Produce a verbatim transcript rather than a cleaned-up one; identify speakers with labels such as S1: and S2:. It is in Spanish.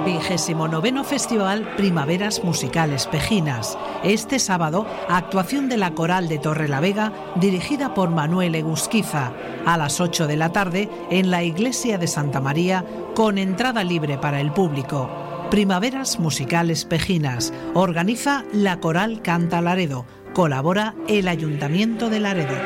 S1: Vigésimo noveno Festival Primaveras Musicales Pejinas. Este sábado, actuación de la Coral de Torrelavega, dirigida por Manuel Egusquiza, a las ocho de la tarde en la Iglesia de Santa María, con entrada libre para el público. Primaveras Musicales Pejinas. Organiza la Coral Canta Laredo. Colabora el Ayuntamiento de Laredo.